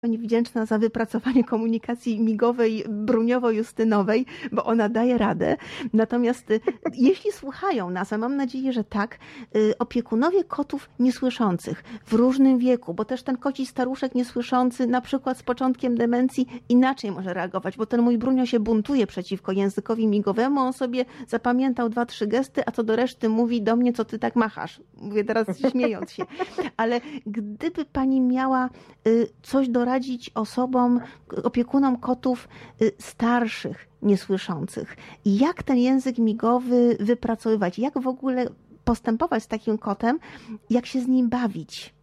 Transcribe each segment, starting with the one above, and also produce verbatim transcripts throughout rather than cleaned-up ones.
Pani wdzięczna za wypracowanie komunikacji migowej, bruniowo-justynowej, bo ona daje radę. Natomiast y, jeśli słuchają nas, a mam nadzieję, że tak, y, opiekunowie kotów niesłyszących w różnym wieku, bo też ten koci staruszek niesłyszący, na przykład z początkiem demencji, inaczej może reagować, bo ten mój Brunio się buntuje przeciwko językowi migowemu, on sobie zapamiętał dwa, trzy gesty, a co do reszty mówi do mnie, co ty tak machasz. Mówię teraz śmiejąc się. Ale gdyby pani miała y, coś doradzić osobom, opiekunom kotów starszych, niesłyszących. I jak ten język migowy wypracowywać? Jak w ogóle postępować z takim kotem? Jak się z nim bawić?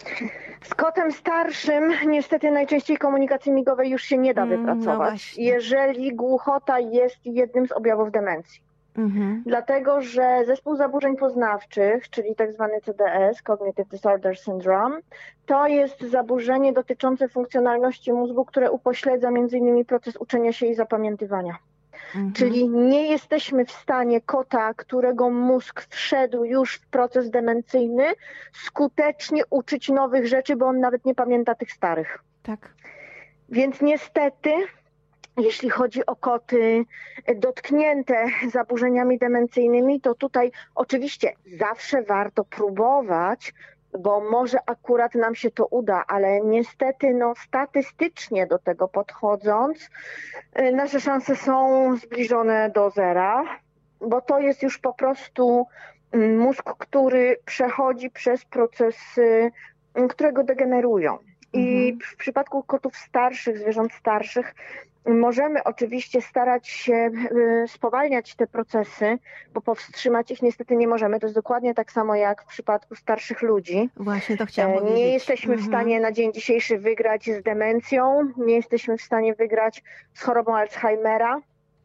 Z kotem starszym niestety najczęściej komunikacji migowej już się nie da wypracować, no jeżeli głuchota jest jednym z objawów demencji. Mhm. Dlatego, że zespół zaburzeń poznawczych, czyli tak zwany C D S, Cognitive Disorder Syndrome, to jest zaburzenie dotyczące funkcjonalności mózgu, które upośledza między innymi proces uczenia się i zapamiętywania. Mhm. Czyli nie jesteśmy w stanie kota, którego mózg wszedł już w proces demencyjny, skutecznie uczyć nowych rzeczy, bo on nawet nie pamięta tych starych. Tak. Więc niestety, jeśli chodzi o koty dotknięte zaburzeniami demencyjnymi, to tutaj oczywiście zawsze warto próbować, bo może akurat nam się to uda, ale niestety no, statystycznie do tego podchodząc, nasze szanse są zbliżone do zera, bo to jest już po prostu mózg, który przechodzi przez procesy, które go degenerują. I mhm. w przypadku kotów starszych, zwierząt starszych, możemy oczywiście starać się spowalniać te procesy, bo powstrzymać ich niestety nie możemy. To jest dokładnie tak samo jak w przypadku starszych ludzi. Właśnie to chciałam powiedzieć. Nie jesteśmy mhm. w stanie na dzień dzisiejszy wygrać z demencją, nie jesteśmy w stanie wygrać z chorobą Alzheimera,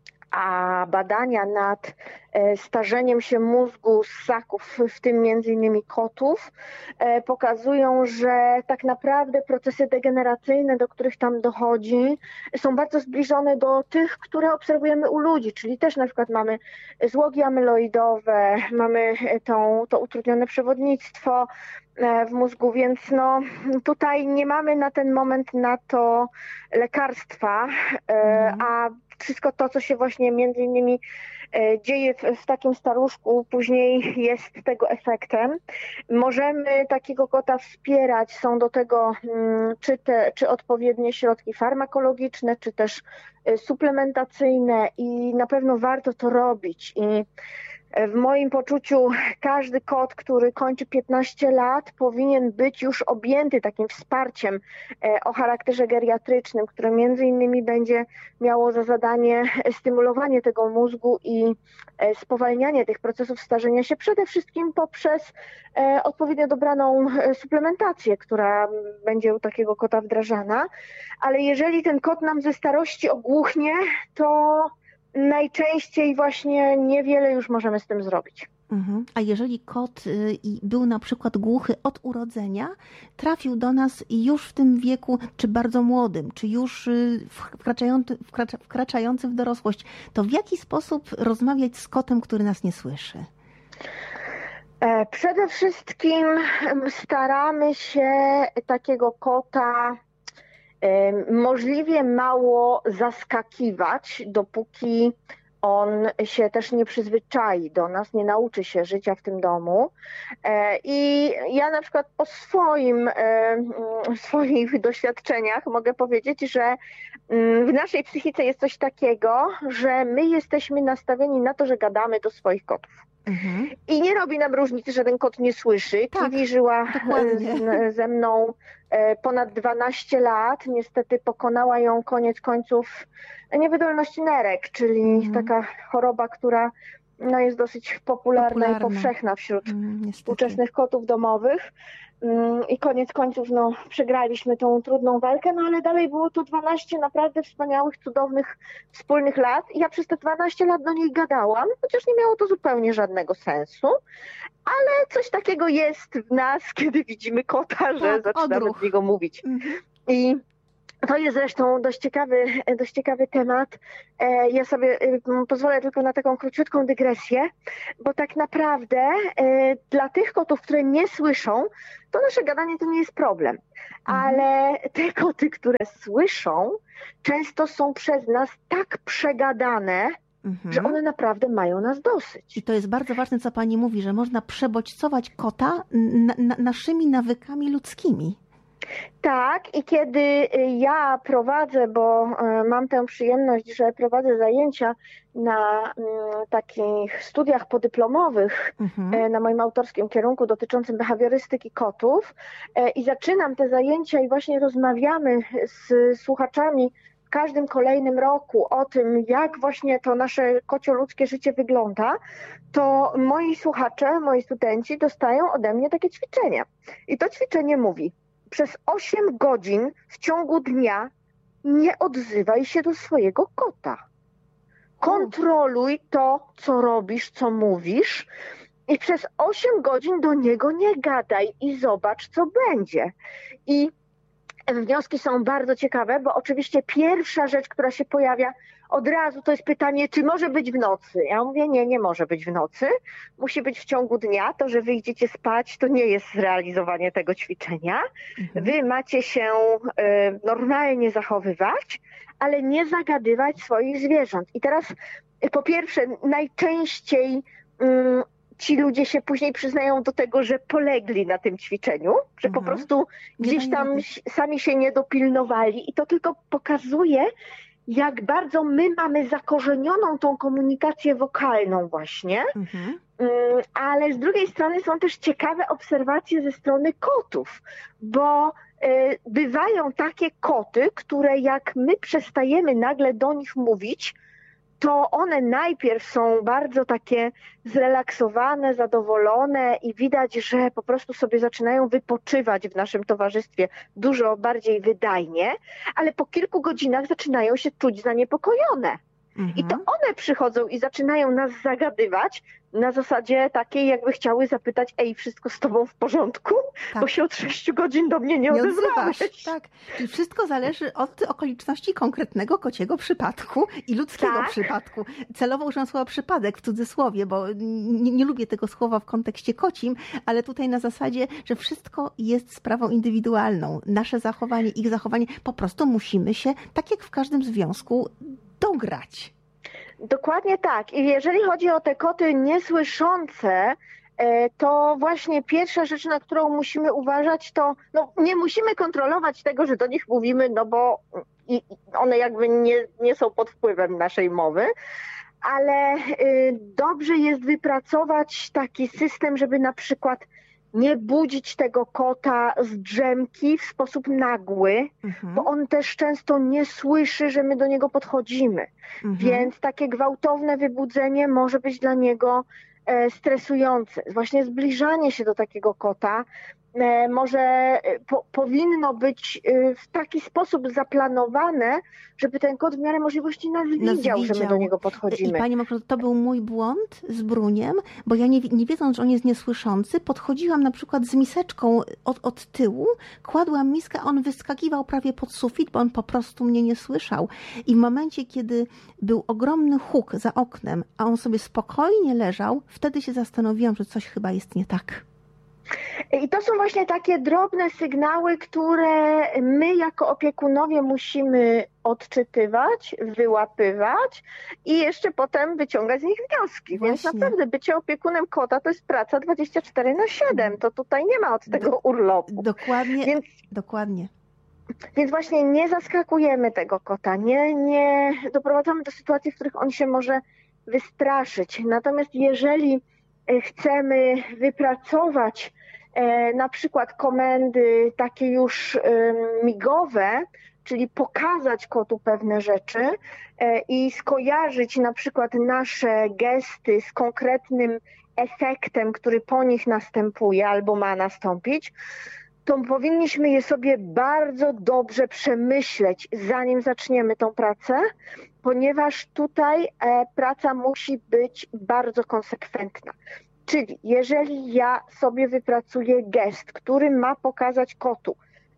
a badania nad starzeniem się mózgu ssaków, w tym między innymi kotów, pokazują, że tak naprawdę procesy degeneracyjne, do których tam dochodzi, są bardzo zbliżone do tych, które obserwujemy u ludzi, czyli też na przykład mamy złogi amyloidowe, mamy tą, to utrudnione przewodnictwo w mózgu, więc no, tutaj nie mamy na ten moment na to lekarstwa, mhm. a wszystko to, co się właśnie między innymi dzieje w, w takim staruszku, później jest tego efektem. Możemy takiego kota wspierać, są do tego czy, te, czy odpowiednie środki farmakologiczne, czy też suplementacyjne i na pewno warto to robić. I w moim poczuciu każdy kot, który kończy piętnaście lat, powinien być już objęty takim wsparciem o charakterze geriatrycznym, które między innymi będzie miało za zadanie stymulowanie tego mózgu i spowalnianie tych procesów starzenia się przede wszystkim poprzez odpowiednio dobraną suplementację, która będzie u takiego kota wdrażana. Ale jeżeli ten kot nam ze starości ogłuchnie, to najczęściej właśnie niewiele już możemy z tym zrobić. Mhm. A jeżeli kot y, był na przykład głuchy od urodzenia, trafił do nas już w tym wieku, czy bardzo młodym, czy już y, wkraczający, wkracza, wkraczający w dorosłość, to w jaki sposób rozmawiać z kotem, który nas nie słyszy? Przede wszystkim staramy się takiego kota możliwie mało zaskakiwać, dopóki on się też nie przyzwyczai do nas, nie nauczy się życia w tym domu. I ja na przykład po swoim, swoich doświadczeniach mogę powiedzieć, że w naszej psychice jest coś takiego, że my jesteśmy nastawieni na to, że gadamy do swoich kotów. Mhm. I nie robi nam różnicy, że ten kot nie słyszy. Tak, Kiwi żyła z, ze mną ponad dwanaście lat. Niestety pokonała ją koniec końców niewydolność nerek, czyli mhm. taka choroba, która no, jest dosyć popularna, popularna i powszechna wśród mhm, współczesnych kotów domowych. I koniec końców no, przegraliśmy tą trudną walkę, no ale dalej było to dwanaście naprawdę wspaniałych, cudownych, wspólnych lat. I ja przez te dwanaście lat do niej gadałam, chociaż nie miało to zupełnie żadnego sensu, ale coś takiego jest w nas, kiedy widzimy kota, że tak, zaczynamy z niego mówić. Mhm. I To jest zresztą dość ciekawy, dość ciekawy temat. Ja sobie pozwolę tylko na taką króciutką dygresję, bo tak naprawdę dla tych kotów, które nie słyszą, to nasze gadanie to nie jest problem. Ale te koty, które słyszą, często są przez nas tak przegadane, mhm. że one naprawdę mają nas dosyć. I to jest bardzo ważne, co pani mówi, że można przebodźcować kota na, na, naszymi nawykami ludzkimi. Tak, i kiedy ja prowadzę, bo mam tę przyjemność, że prowadzę zajęcia na takich studiach podyplomowych mhm. na moim autorskim kierunku dotyczącym behawiorystyki kotów i zaczynam te zajęcia i właśnie rozmawiamy z słuchaczami w każdym kolejnym roku o tym, jak właśnie to nasze kocio-ludzkie życie wygląda, to moi słuchacze, moi studenci dostają ode mnie takie ćwiczenia. I to ćwiczenie mówi: przez osiem godzin w ciągu dnia nie odzywaj się do swojego kota. Kontroluj to, co robisz, co mówisz i przez osiem godzin do niego nie gadaj i zobacz, co będzie. I wnioski są bardzo ciekawe, bo oczywiście pierwsza rzecz, która się pojawia od razu, to jest pytanie, czy może być w nocy? Ja mówię, nie, nie może być w nocy. Musi być w ciągu dnia. To, że wy idziecie spać, to nie jest zrealizowanie tego ćwiczenia. Mhm. Wy macie się y, normalnie zachowywać, ale nie zagadywać swoich zwierząt. I teraz y, po pierwsze, najczęściej y, ci ludzie się później przyznają do tego, że polegli na tym ćwiczeniu, że mhm. po prostu gdzieś tam sami się nie dopilnowali i to tylko pokazuje, jak bardzo my mamy zakorzenioną tą komunikację wokalną właśnie, mhm. ale z drugiej strony są też ciekawe obserwacje ze strony kotów, bo bywają takie koty, które jak my przestajemy nagle do nich mówić, to one najpierw są bardzo takie zrelaksowane, zadowolone i widać, że po prostu sobie zaczynają wypoczywać w naszym towarzystwie dużo bardziej wydajnie, ale po kilku godzinach zaczynają się czuć zaniepokojone. Mhm. I to one przychodzą i zaczynają nas zagadywać na zasadzie takiej, jakby chciały zapytać: ej, wszystko z tobą w porządku? Tak. Bo się od sześciu godzin do mnie nie, nie odezwałeś. Tak. I wszystko zależy od okoliczności konkretnego kociego przypadku i ludzkiego tak. przypadku. Celowo użyłam słowa przypadek w cudzysłowie, bo nie, nie lubię tego słowa w kontekście kocim, ale tutaj na zasadzie, że wszystko jest sprawą indywidualną. Nasze zachowanie, ich zachowanie, po prostu musimy się, tak jak w każdym związku, dograć. Dokładnie tak. I jeżeli chodzi o te koty niesłyszące, to właśnie pierwsza rzecz, na którą musimy uważać, to no, nie musimy kontrolować tego, że do nich mówimy, no bo one jakby nie, nie są pod wpływem naszej mowy, ale dobrze jest wypracować taki system, żeby na przykład nie budzić tego kota z drzemki w sposób nagły, mhm. bo on też często nie słyszy, że my do niego podchodzimy. Mhm. Więc takie gwałtowne wybudzenie może być dla niego e, stresujące. Właśnie zbliżanie się do takiego kota e, może po, powinno być e, w taki sposób zaplanowane, żeby ten kot w miarę możliwości nas widział, nas widział. że my do niego podchodzimy. I pani Małgorzato, to był mój błąd z Bruniem, bo ja nie, nie wiedząc, że on jest niesłyszący, podchodziłam na przykład z miseczką od, od tyłu, kładłam miskę, a on wyskakiwał prawie pod sufit, bo on po prostu mnie nie słyszał. I w momencie, kiedy był ogromny huk za oknem, a on sobie spokojnie leżał, wtedy się zastanowiłam, że coś chyba jest nie tak. I to są właśnie takie drobne sygnały, które my jako opiekunowie musimy odczytywać, wyłapywać i jeszcze potem wyciągać z nich wnioski. Właśnie. Więc naprawdę bycie opiekunem kota to jest praca dwadzieścia cztery na siedem. To tutaj nie ma od tego Do, urlopu. Dokładnie, więc, dokładnie. Więc właśnie nie zaskakujemy tego kota, nie, nie doprowadzamy do sytuacji, w których on się może wystraszyć. Natomiast jeżeli chcemy wypracować e, na przykład komendy takie już e, migowe, czyli pokazać kotu pewne rzeczy e, i skojarzyć na przykład nasze gesty z konkretnym efektem, który po nich następuje albo ma nastąpić, to powinniśmy je sobie bardzo dobrze przemyśleć, zanim zaczniemy tą pracę, ponieważ tutaj e, praca musi być bardzo konsekwentna. Czyli jeżeli ja sobie wypracuję gest, który ma pokazać kotu,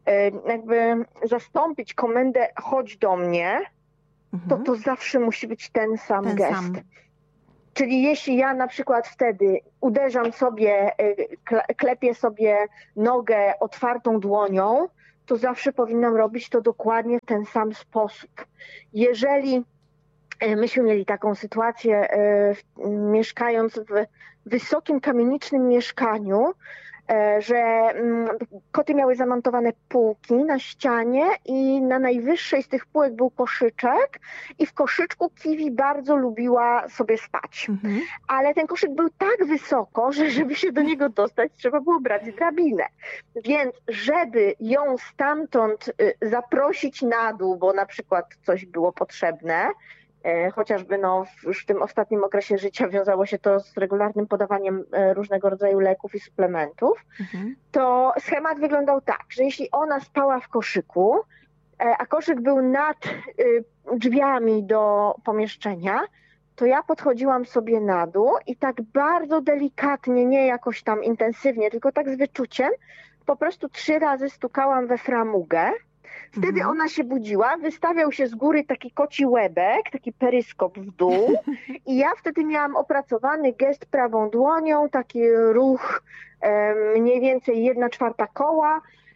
jakby zastąpić komendę chodź do mnie, Mhm. to to zawsze musi być ten sam Ten gest. sam. Czyli jeśli ja na przykład wtedy uderzam sobie, kle- klepię sobie nogę otwartą dłonią, to zawsze powinnam robić to dokładnie w ten sam sposób. Jeżeli e, myśmy mieli taką sytuację, e, w- mieszkając w wysokim kamienicznym mieszkaniu, e, że mm, koty miały zamontowane półki na ścianie i na najwyższej z tych półek był koszyczek i w koszyczku Kiwi bardzo lubiła sobie spać. Mhm. Ale ten koszyk był tak wysoko, że żeby się do niego dostać, trzeba było brać drabinę. Więc żeby ją stamtąd y, zaprosić na dół, bo na przykład coś było potrzebne, e, chociażby no, w- już w tym ostatnim okresie życia wiązało się to z regularnym podawaniem e, różnego rodzaju leków i suplementów, Mhm. to schemat wyglądał tak, że jeśli ona spała w koszyku, e, a koszyk był nad y, drzwiami do pomieszczenia, to ja podchodziłam sobie na dół i tak bardzo delikatnie, nie jakoś tam intensywnie, tylko tak z wyczuciem, po prostu trzy razy stukałam we framugę. Wtedy Mhm. ona się budziła, wystawiał się z góry taki koci łebek, taki peryskop w dół i ja wtedy miałam opracowany gest prawą dłonią, taki ruch em, mniej więcej jedna czwarta koła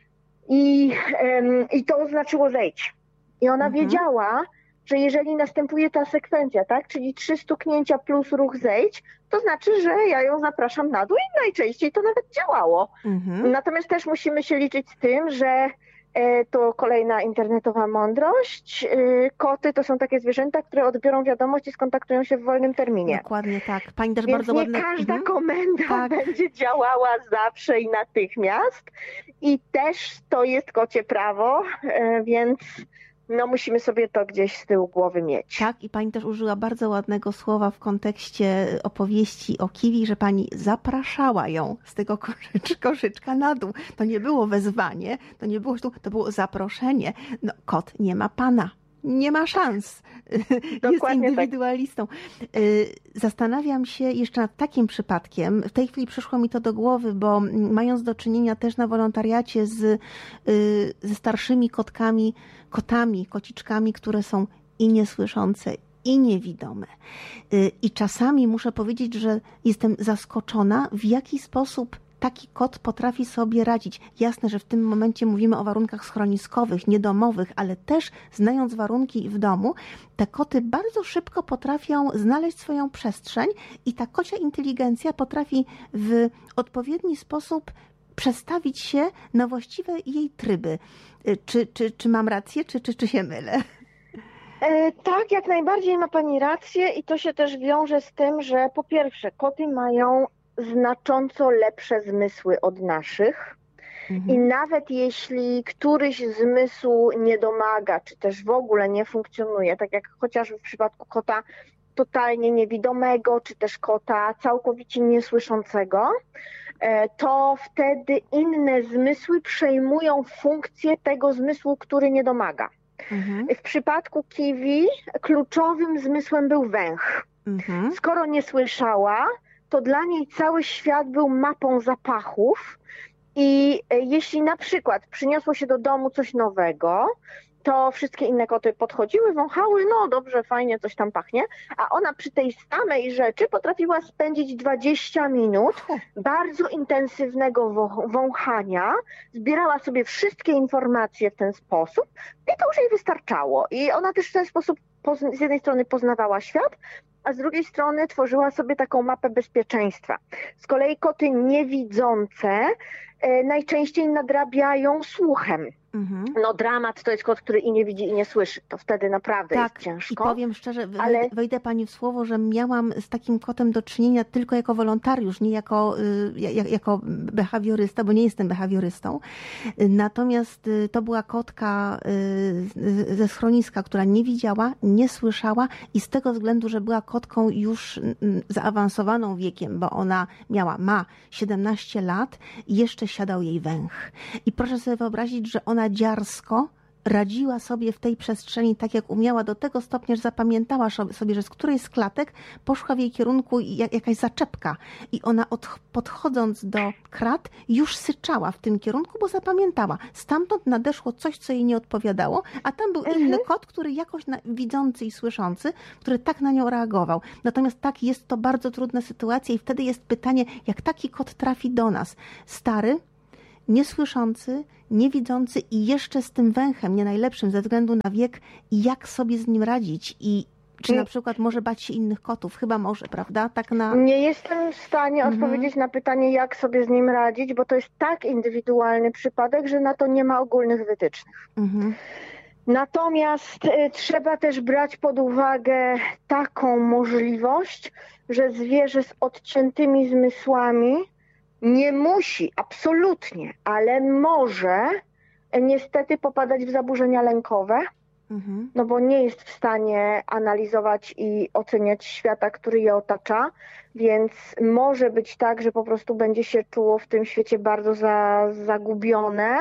i, em, i to oznaczyło zejdź. I ona Mhm. wiedziała, że jeżeli następuje ta sekwencja, tak, czyli trzy stuknięcia plus ruch zejdź, to znaczy, że ja ją zapraszam na dół i najczęściej to nawet działało. Mhm. Natomiast też musimy się liczyć z tym, że e, to kolejna internetowa mądrość. e, Koty to są takie zwierzęta, które odbiorą wiadomość i skontaktują się w wolnym terminie. Dokładnie tak. Pani też Więc bardzo nie ładne... każda Mhm. komenda Tak. będzie działała zawsze i natychmiast. I też to jest kocie prawo, e, więc no musimy sobie to gdzieś z tyłu głowy mieć. Tak, i pani też użyła bardzo ładnego słowa w kontekście opowieści o Kiwi, że pani zapraszała ją z tego koszycz, koszyczka na dół. To nie było wezwanie, to nie było, to było zaproszenie. No, kot nie ma pana. Nie ma szans. Jest Dokładnie tak. indywidualistą. Y, Zastanawiam się jeszcze nad takim przypadkiem. W tej chwili przyszło mi to do głowy, bo mm, mając do czynienia też na wolontariacie z, y, ze starszymi kotkami, kotami, kociczkami, które są i niesłyszące, i niewidome. Y, I czasami muszę powiedzieć, że jestem zaskoczona, w jaki sposób taki kot potrafi sobie radzić. Jasne, że w tym momencie mówimy o warunkach schroniskowych, niedomowych, ale też znając warunki w domu, te koty bardzo szybko potrafią znaleźć swoją przestrzeń i ta kocia inteligencja potrafi w odpowiedni sposób przestawić się na właściwe jej tryby. Y, Czy, czy, czy mam rację, czy, czy, czy się mylę? E, tak, jak najbardziej ma pani rację i to się też wiąże z tym, że po pierwsze koty mają znacząco lepsze zmysły od naszych i Mhm. nawet jeśli któryś zmysł nie domaga, czy też w ogóle nie funkcjonuje, tak jak chociażby w przypadku kota totalnie niewidomego, czy też kota całkowicie niesłyszącego, e, to wtedy inne zmysły przejmują funkcję tego zmysłu, który nie domaga. Mhm. W przypadku Kiwi kluczowym zmysłem był węch. Mhm. Skoro nie słyszała, to dla niej cały świat był mapą zapachów i e, jeśli na przykład przyniosło się do domu coś nowego, to wszystkie inne koty podchodziły, wąchały, no dobrze, fajnie, coś tam pachnie, a ona przy tej samej rzeczy potrafiła spędzić dwadzieścia minut bardzo intensywnego wą- wąchania, zbierała sobie wszystkie informacje w ten sposób i to już jej wystarczało. I ona też w ten sposób pozn- z jednej strony poznawała świat, a z drugiej strony tworzyła sobie taką mapę bezpieczeństwa. Z kolei koty niewidzące e, najczęściej nadrabiają słuchem. Mhm. No dramat to jest kot, który i nie widzi, i nie słyszy. To wtedy naprawdę Tak, jest ciężko. i powiem szczerze, wejdę, ale- wejdę pani w słowo, że miałam z takim kotem do czynienia tylko jako wolontariusz, nie jako, y, ja- jako behawiorysta, bo nie jestem behawiorystą. Y, Natomiast y, to była kotka y, ze schroniska, która nie widziała, nie słyszała i z tego względu, że była kotką już mm, zaawansowaną wiekiem, bo ona miała, ma siedemnaście lat i jeszcze siadał jej węch. I proszę sobie wyobrazić, że ona dziarsko radziła sobie w tej przestrzeni tak, jak umiała, do tego stopnia, że zapamiętała sobie, że z której z klatek poszła w jej kierunku jakaś zaczepka i ona od, podchodząc do krat już syczała w tym kierunku, bo zapamiętała. Stamtąd nadeszło coś, co jej nie odpowiadało, a tam był Mhm. inny kot, który jakoś na, widzący i słyszący, który tak na nią reagował. Natomiast tak, jest to bardzo trudna sytuacja i wtedy jest pytanie, jak taki kot trafi do nas. Stary, niesłyszący, niewidzący i jeszcze z tym węchem nie najlepszym ze względu na wiek i jak sobie z nim radzić i czy na przykład może bać się innych kotów? Chyba może, prawda? Tak na... Nie jestem w stanie Mhm. odpowiedzieć na pytanie, jak sobie z nim radzić, bo to jest tak indywidualny przypadek, że na to nie ma ogólnych wytycznych. Mhm. Natomiast y, trzeba też brać pod uwagę taką możliwość, że zwierzę z odciętymi zmysłami nie musi, absolutnie, ale może y, niestety popadać w zaburzenia lękowe, Mhm. no bo nie jest w stanie analizować i oceniać świata, który je otacza, więc może być tak, że po prostu będzie się czuło w tym świecie bardzo za, zagubione.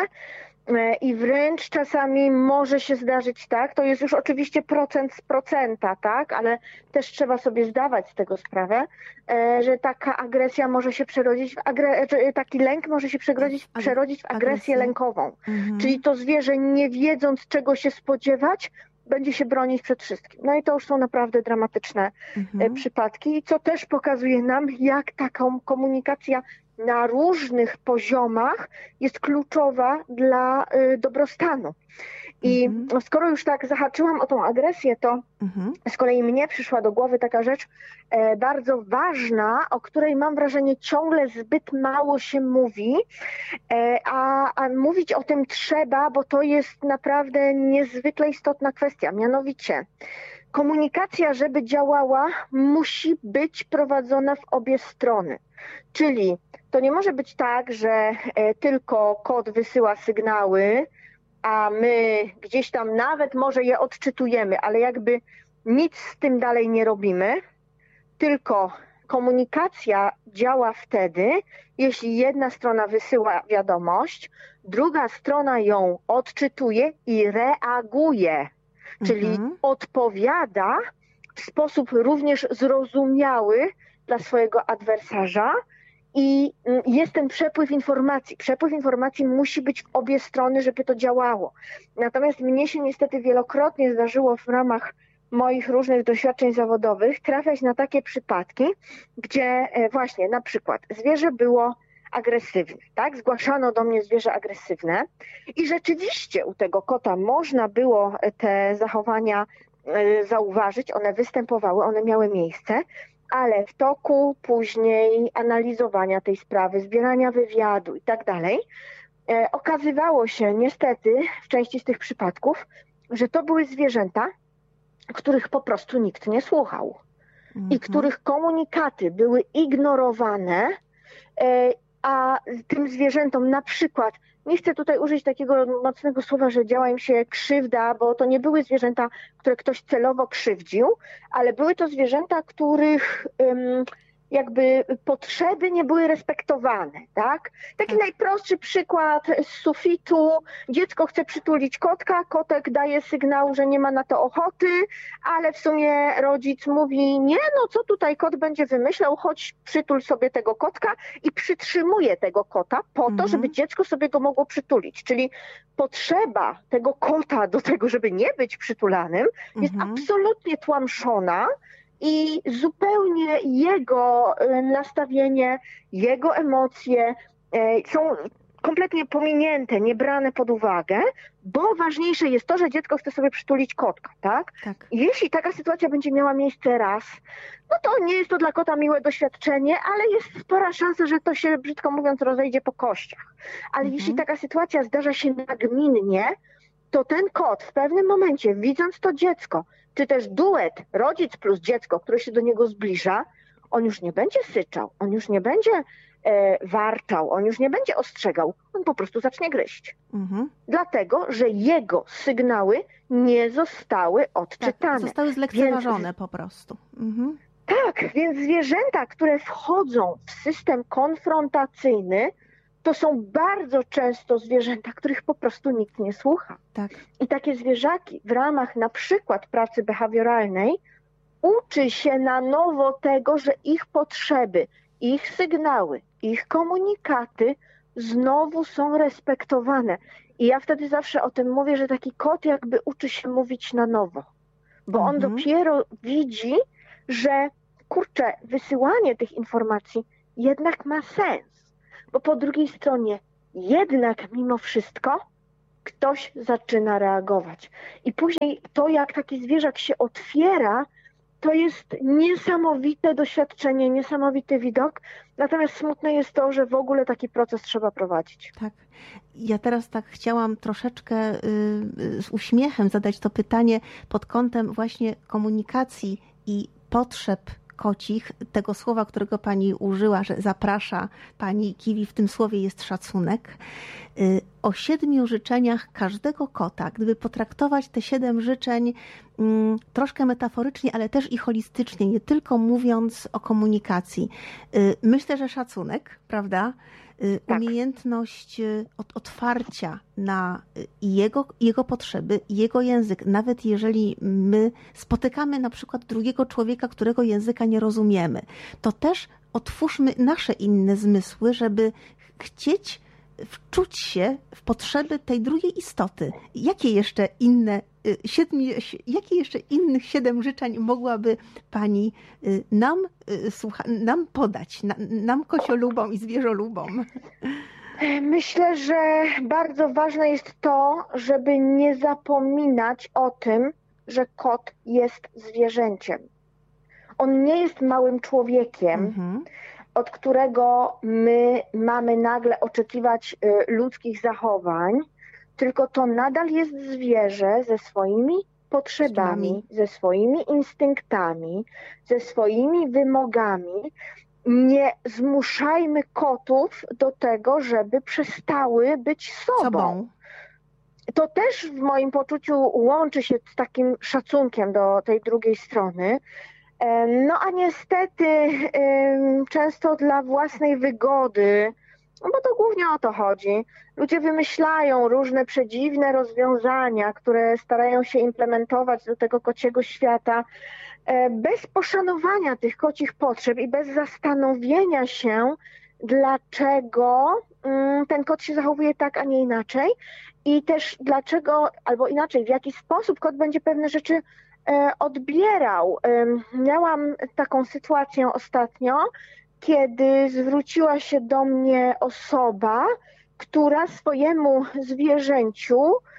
I wręcz czasami może się zdarzyć tak, to jest już oczywiście procent z procenta, tak, ale też trzeba sobie zdawać z tego sprawę, że taka agresja może się przerodzić w agre- taki lęk może się przerodzić, przerodzić w agresję Agresję. lękową. Mhm. Czyli to zwierzę, nie wiedząc czego się spodziewać, będzie się bronić przed wszystkim. No i to już są naprawdę dramatyczne Mhm. przypadki, co też pokazuje nam, jak taką komunikacja na różnych poziomach jest kluczowa dla y, dobrostanu. I Mhm. skoro już tak zahaczyłam o tą agresję, to Mhm. z kolei mnie przyszła do głowy taka rzecz e, bardzo ważna, o której mam wrażenie ciągle zbyt mało się mówi, e, a, a mówić o tym trzeba, bo to jest naprawdę niezwykle istotna kwestia. Mianowicie komunikacja, żeby działała, musi być prowadzona w obie strony. Czyli to nie może być tak, że e, tylko kot wysyła sygnały, a my gdzieś tam nawet może je odczytujemy, ale jakby nic z tym dalej nie robimy, tylko komunikacja działa wtedy, jeśli jedna strona wysyła wiadomość, druga strona ją odczytuje i reaguje, czyli Mhm. odpowiada w sposób również zrozumiały dla swojego adwersarza. I jest ten przepływ informacji. Przepływ informacji musi być w obie strony, żeby to działało. Natomiast mnie się niestety wielokrotnie zdarzyło w ramach moich różnych doświadczeń zawodowych trafiać na takie przypadki, gdzie właśnie na przykład zwierzę było agresywne, tak? Zgłaszano do mnie zwierzę agresywne i rzeczywiście u tego kota można było te zachowania zauważyć, one występowały, one miały miejsce, ale w toku później analizowania tej sprawy, zbierania wywiadu i tak dalej, okazywało się niestety w części z tych przypadków, że to były zwierzęta, których po prostu nikt nie słuchał Mhm. i których komunikaty były ignorowane, a tym zwierzętom na przykład, nie chcę tutaj użyć takiego mocnego słowa, że działa im się krzywda, bo to nie były zwierzęta, które ktoś celowo krzywdził, ale były to zwierzęta, których um, jakby potrzeby nie były respektowane, tak? Taki Tak. najprostszy przykład z sufitu. Dziecko chce przytulić kotka, kotek daje sygnał, że nie ma na to ochoty, ale w sumie rodzic mówi, nie no co tutaj kot będzie wymyślał, chodź przytul sobie tego kotka i przytrzymuje tego kota po to, Mhm. żeby dziecko sobie go mogło przytulić. Czyli potrzeba tego kota do tego, żeby nie być przytulanym, jest Mhm. absolutnie tłamszona. I zupełnie jego nastawienie, jego emocje są kompletnie pominięte, nie brane pod uwagę, bo ważniejsze jest to, że dziecko chce sobie przytulić kotka, tak? Tak. Jeśli taka sytuacja będzie miała miejsce raz, no to nie jest to dla kota miłe doświadczenie, ale jest spora szansa, że to się, brzydko mówiąc, rozejdzie po kościach. Ale Mhm. jeśli taka sytuacja zdarza się nagminnie, to ten kot w pewnym momencie, widząc to dziecko, czy też duet rodzic plus dziecko, które się do niego zbliża, on już nie będzie syczał, on już nie będzie e, warczał, on już nie będzie ostrzegał, on po prostu zacznie gryźć. Mhm. Dlatego, że jego sygnały nie zostały odczytane. Tak, zostały zlekceważone Więc, po prostu. Mhm. tak, więc zwierzęta, które wchodzą w system konfrontacyjny, to są bardzo często zwierzęta, których po prostu nikt nie słucha. Tak. I takie zwierzaki w ramach na przykład pracy behawioralnej uczy się na nowo tego, że ich potrzeby, ich sygnały, ich komunikaty znowu są respektowane. I ja wtedy zawsze o tym mówię, że taki kot jakby uczy się mówić na nowo. Bo on Mhm. dopiero widzi, że kurczę, wysyłanie tych informacji jednak ma sens. Bo po drugiej stronie jednak mimo wszystko ktoś zaczyna reagować. I później to, jak taki zwierzak się otwiera, to jest niesamowite doświadczenie, niesamowity widok. Natomiast smutne jest to, że w ogóle taki proces trzeba prowadzić. Tak. Ja teraz tak chciałam troszeczkę y, y, z uśmiechem zadać to pytanie pod kątem właśnie komunikacji i potrzeb kocich, tego słowa, którego pani użyła, że zaprasza pani Kiwi, w tym słowie jest szacunek. Y, o siedmiu życzeniach każdego kota, gdyby potraktować te siedem życzeń y, troszkę metaforycznie, ale też i holistycznie, nie tylko mówiąc o komunikacji. Y, myślę, że szacunek, prawda? Tak. Umiejętność otwarcia na jego, jego potrzeby, jego język. Nawet jeżeli my spotykamy na przykład drugiego człowieka, którego języka nie rozumiemy, to też otwórzmy nasze inne zmysły, żeby chcieć wczuć się w potrzeby tej drugiej istoty. Jakie jeszcze inne Siedmi, jakie jeszcze innych siedem życzeń mogłaby pani nam, słucha, nam podać, nam kociolubom i zwierzolubom? Myślę, że bardzo ważne jest to, żeby nie zapominać o tym, że kot jest zwierzęciem. On nie jest małym człowiekiem, mhm. od którego my mamy nagle oczekiwać ludzkich zachowań, tylko to nadal jest zwierzę ze swoimi potrzebami, ze swoimi instynktami, ze swoimi wymogami. Nie zmuszajmy kotów do tego, żeby przestały być sobą. sobą. To też w moim poczuciu łączy się z takim szacunkiem do tej drugiej strony. No a niestety często dla własnej wygody, no bo to głównie o to chodzi. Ludzie wymyślają różne przedziwne rozwiązania, które starają się implementować do tego kociego świata bez poszanowania tych kocich potrzeb i bez zastanowienia się, dlaczego ten kot się zachowuje tak, a nie inaczej i też dlaczego, albo inaczej, w jaki sposób kot będzie pewne rzeczy odbierał. Miałam taką sytuację ostatnio, kiedy zwróciła się do mnie osoba, która swojemu zwierzęciu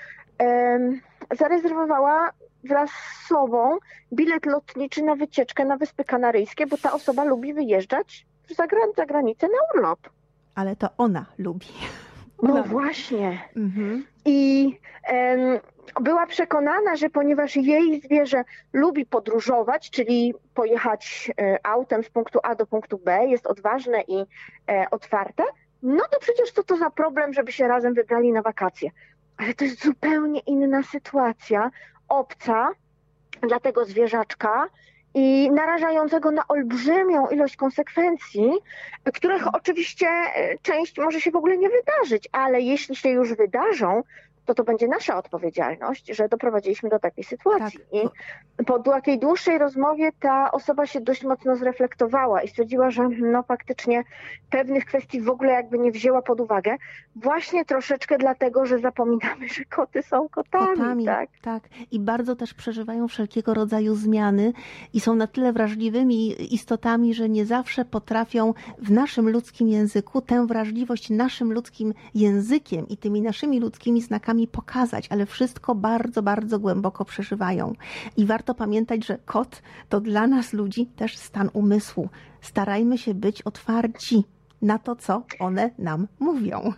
um, zarezerwowała wraz z sobą bilet lotniczy na wycieczkę na Wyspy Kanaryjskie, bo ta osoba lubi wyjeżdżać za, gran- za granicę na urlop. Ale to ona lubi. Ona no lubi. Właśnie. Mhm. I um, była przekonana, że ponieważ jej zwierzę lubi podróżować, czyli pojechać autem z punktu A do punktu B, jest odważne i e, otwarte, no to przecież co to za problem, żeby się razem wybrali na wakacje. Ale to jest zupełnie inna sytuacja, obca dla tego zwierzaczka i narażającego na olbrzymią ilość konsekwencji, których oczywiście część może się w ogóle nie wydarzyć, ale jeśli się już wydarzą, to to będzie nasza odpowiedzialność, że doprowadziliśmy do takiej sytuacji. Tak. I po takiej dłuższej rozmowie ta osoba się dość mocno zreflektowała i stwierdziła, że no faktycznie pewnych kwestii w ogóle jakby nie wzięła pod uwagę, właśnie troszeczkę dlatego, że zapominamy, że koty są kotami. Kotami, tak? tak. I bardzo też przeżywają wszelkiego rodzaju zmiany i są na tyle wrażliwymi istotami, że nie zawsze potrafią w naszym ludzkim języku tę wrażliwość naszym ludzkim językiem i tymi naszymi ludzkimi znakami pokazać, ale wszystko bardzo, bardzo głęboko przeżywają. I warto pamiętać, że kot to dla nas ludzi też stan umysłu. Starajmy się być otwarci na to, co one nam mówią.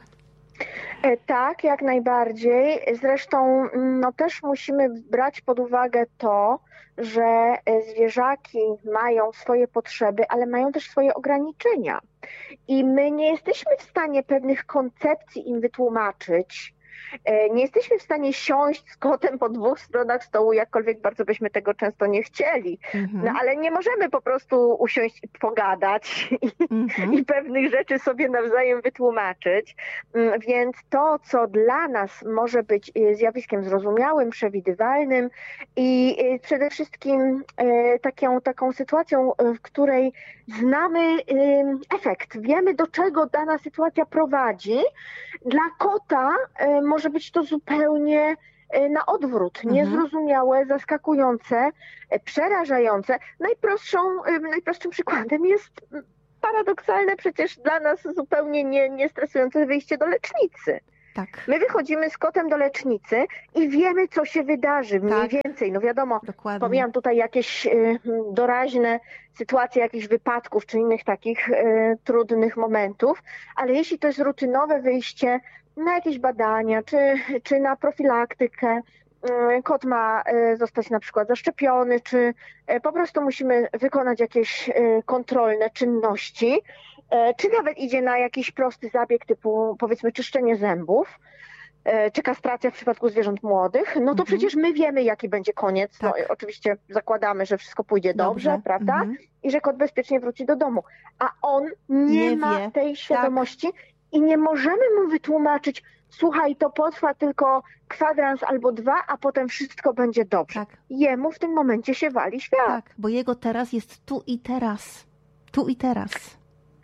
Tak, jak najbardziej. Zresztą no, też musimy brać pod uwagę to, że zwierzaki mają swoje potrzeby, ale mają też swoje ograniczenia. I my nie jesteśmy w stanie pewnych koncepcji im wytłumaczyć, Nie jesteśmy w stanie siąść z kotem po dwóch stronach stołu, jakkolwiek bardzo byśmy tego często nie chcieli. Mhm. No ale nie możemy po prostu usiąść i pogadać i, mhm. i pewnych rzeczy sobie nawzajem wytłumaczyć. Więc to, co dla nas może być zjawiskiem zrozumiałym, przewidywalnym i przede wszystkim taką, taką sytuacją, w której znamy efekt, wiemy, do czego dana sytuacja prowadzi, dla kota może być to zupełnie na odwrót, mhm. niezrozumiałe, zaskakujące, przerażające. Najprostszą, najprostszym przykładem jest paradoksalne przecież dla nas zupełnie nie, niestresujące wyjście do lecznicy. Tak. My wychodzimy z kotem do lecznicy i wiemy, co się wydarzy mniej tak. więcej. No wiadomo, Dokładnie. pomijam tutaj jakieś y, doraźne sytuacje jakichś wypadków czy innych takich y, trudnych momentów, ale jeśli to jest rutynowe wyjście na jakieś badania czy, czy na profilaktykę, y, kot ma y, zostać na przykład zaszczepiony, czy y, po prostu musimy wykonać jakieś y, kontrolne czynności, czy nawet idzie na jakiś prosty zabieg typu, powiedzmy, czyszczenie zębów, czy kastracja w przypadku zwierząt młodych, no to mhm. przecież my wiemy, jaki będzie koniec. Tak. No, oczywiście zakładamy, że wszystko pójdzie dobrze, dobrze prawda? Mhm. I że kot bezpiecznie wróci do domu. A on nie, nie ma wie. tej świadomości tak. i nie możemy mu wytłumaczyć, słuchaj, to potrwa tylko kwadrans albo dwa, a potem wszystko będzie dobrze. Tak. Jemu w tym momencie się wali świat. Tak, bo jego teraz jest tu i teraz. Tu i teraz.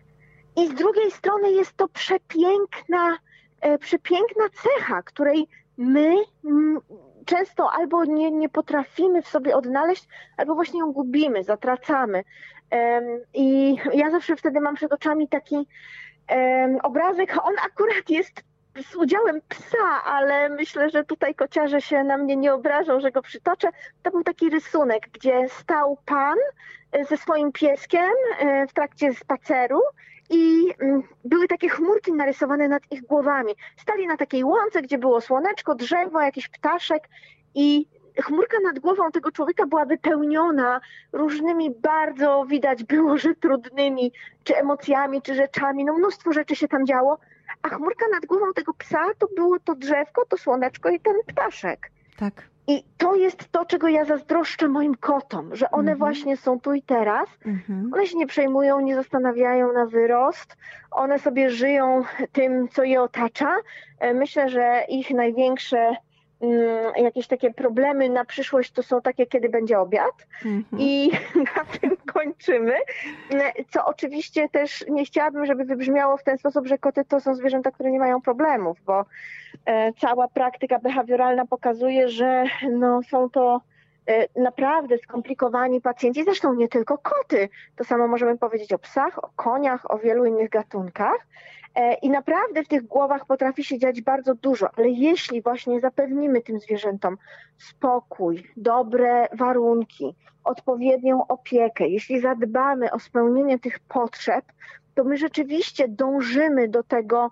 I z drugiej strony jest to przepiękna, e, przepiękna cecha, której my m, często albo nie, nie potrafimy w sobie odnaleźć, albo właśnie ją gubimy, zatracamy. E, I ja zawsze wtedy mam przed oczami taki e, obrazek, on akurat jest z udziałem psa, ale myślę, że tutaj kociarze się na mnie nie obrażą, że go przytoczę. To był taki rysunek, gdzie stał pan ze swoim pieskiem w trakcie spaceru i były takie chmurki narysowane nad ich głowami. Stali na takiej łące, gdzie było słoneczko, drzewo, jakiś ptaszek i chmurka nad głową tego człowieka była wypełniona różnymi bardzo, widać było, że trudnymi, czy emocjami, czy rzeczami. No mnóstwo rzeczy się tam działo, a chmurka nad głową tego psa to było to drzewko, to słoneczko i ten ptaszek. Tak. I to jest to, czego ja zazdroszczę moim kotom, że one mm-hmm. właśnie są tu i teraz. Mm-hmm. One się nie przejmują, nie zastanawiają na wyrost. One sobie żyją tym, co je otacza. Myślę, że ich największe um, jakieś takie problemy na przyszłość to są takie, kiedy będzie obiad. Mm-hmm. I na tym kończymy. Co oczywiście też nie chciałabym, żeby wybrzmiało w ten sposób, że koty to są zwierzęta, które nie mają problemów, bo cała praktyka behawioralna pokazuje, że no, są to naprawdę skomplikowani pacjenci, zresztą nie tylko koty. To samo możemy powiedzieć o psach, o koniach, o wielu innych gatunkach. I naprawdę w tych głowach potrafi się dziać bardzo dużo, ale jeśli właśnie zapewnimy tym zwierzętom spokój, dobre warunki, odpowiednią opiekę, jeśli zadbamy o spełnienie tych potrzeb, to my rzeczywiście dążymy do tego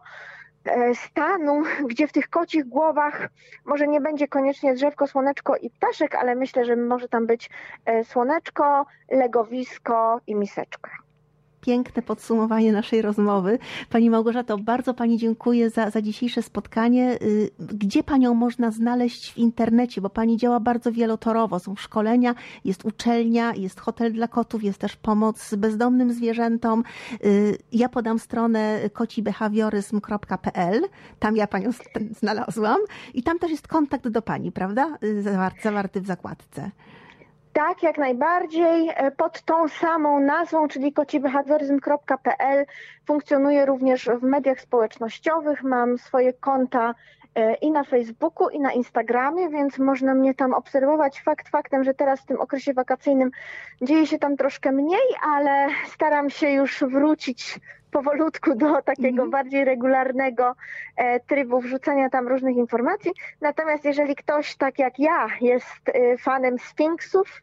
stanu, gdzie w tych kocich głowach może nie będzie koniecznie drzewko, słoneczko i ptaszek, ale myślę, że może tam być słoneczko, legowisko i miseczka. Piękne podsumowanie naszej rozmowy. Pani Małgorzato, bardzo Pani dziękuję za, za dzisiejsze spotkanie. Gdzie Panią można znaleźć w internecie? Bo Pani działa bardzo wielotorowo. Są szkolenia, jest uczelnia, jest hotel dla kotów, jest też pomoc bezdomnym zwierzętom. Ja podam stronę kocibehawioryzm kropka p l. Tam ja Panią znalazłam. I tam też jest kontakt do Pani, prawda? Zawarty, zawarty w zakładce. Tak, jak najbardziej. Pod tą samą nazwą, czyli kocibehawioryzm kropka p l funkcjonuję również w mediach społecznościowych. Mam swoje konta i na Facebooku, i na Instagramie, więc można mnie tam obserwować. Fakt faktem, że teraz w tym okresie wakacyjnym dzieje się tam troszkę mniej, ale staram się już wrócić powolutku do takiego mm-hmm. bardziej regularnego e, trybu wrzucania tam różnych informacji. Natomiast jeżeli ktoś, tak jak ja, jest e, fanem sfinksów,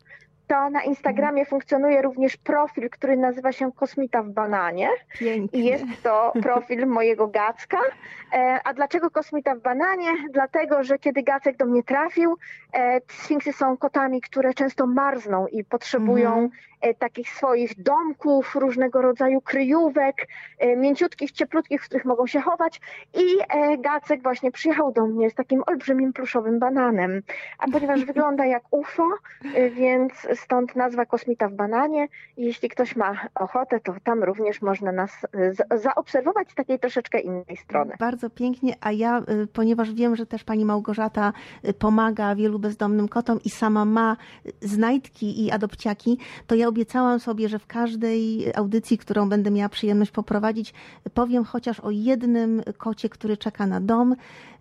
to na Instagramie funkcjonuje również profil, który nazywa się Kosmita w bananie. Pięknie. I jest to profil mojego Gacka. A dlaczego Kosmita w bananie? Dlatego, że kiedy Gacek do mnie trafił, sfinksy są kotami, które często marzną i potrzebują mhm. takich swoich domków, różnego rodzaju kryjówek, mięciutkich, cieplutkich, w których mogą się chować. I Gacek właśnie przyjechał do mnie z takim olbrzymim pluszowym bananem. A ponieważ wygląda jak U F O, więc stąd nazwa Kosmita w bananie. Jeśli ktoś ma ochotę, to tam również można nas zaobserwować z takiej troszeczkę innej strony. Bardzo pięknie, a ja, ponieważ wiem, że też pani Małgorzata pomaga wielu bezdomnym kotom i sama ma znajdki i adopciaki, to ja obiecałam sobie, że w każdej audycji, którą będę miała przyjemność poprowadzić, powiem chociaż o jednym kocie, który czeka na dom.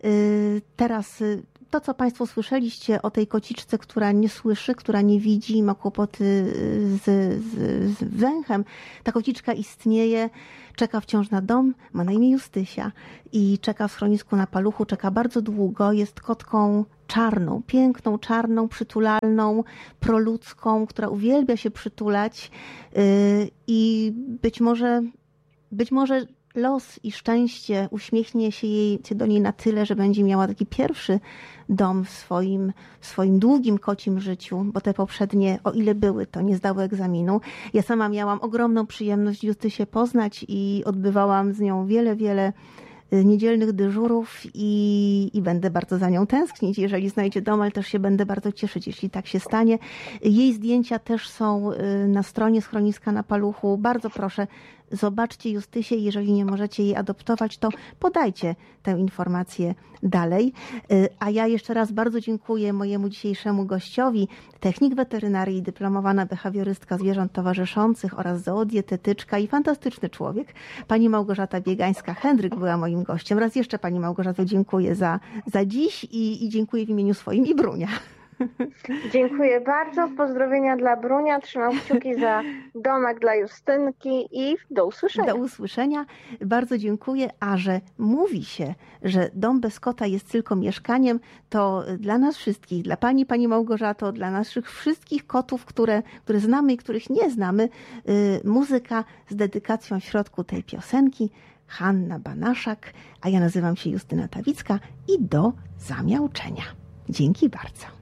Teraz to, co państwo słyszeliście o tej kociczce, która nie słyszy, która nie widzi, ma kłopoty z, z, z węchem, ta kociczka istnieje, czeka wciąż na dom, ma na imię Justysia i czeka w schronisku na Paluchu, czeka bardzo długo, jest kotką czarną, piękną, czarną, przytulalną, proludzką, która uwielbia się przytulać i być może, być może los i szczęście uśmiechnie się jej do niej na tyle, że będzie miała taki pierwszy dom w swoim, w swoim długim kocim życiu, bo te poprzednie, o ile były, to nie zdały egzaminu. Ja sama miałam ogromną przyjemność Justysię poznać i odbywałam z nią wiele, wiele niedzielnych dyżurów i, i będę bardzo za nią tęsknić. Jeżeli znajdzie dom, ale też się będę bardzo cieszyć, jeśli tak się stanie. Jej zdjęcia też są na stronie schroniska na Paluchu. Bardzo proszę, zobaczcie Justysię. Jeżeli nie możecie jej adoptować, to podajcie tę informację dalej. A ja jeszcze raz bardzo dziękuję mojemu dzisiejszemu gościowi, technik weterynarii, dyplomowana behawiorystka zwierząt towarzyszących oraz zoodietetyczka i fantastyczny człowiek. Pani Małgorzata Biegańska-Hendryk była moim gościem. Raz jeszcze pani Małgorzato dziękuję za, za dziś i, i dziękuję w imieniu swoim i Brunia. Dziękuję bardzo. Pozdrowienia dla Brunia. Trzymam kciuki za domek dla Justynki i do usłyszenia. Do usłyszenia. Bardzo dziękuję. A że mówi się, że dom bez kota jest tylko mieszkaniem, to dla nas wszystkich, dla pani, pani Małgorzato, dla naszych wszystkich kotów, które, które znamy i których nie znamy, yy, muzyka z dedykacją w środku tej piosenki. Hanna Banaszak, a ja nazywam się Justyna Tawicka i do zamiałczenia. Dzięki bardzo.